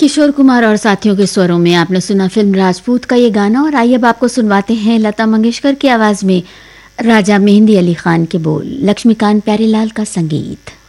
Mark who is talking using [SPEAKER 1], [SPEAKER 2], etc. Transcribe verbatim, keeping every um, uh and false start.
[SPEAKER 1] किशोर कुमार और साथियों के स्वरों में आपने सुना फिल्म राजपूत का ये गाना। और आइए अब आपको सुनवाते हैं लता मंगेशकर की आवाज में राजा मेहंदी अली खान के बोल, लक्ष्मीकांत प्यारेलाल का संगीत।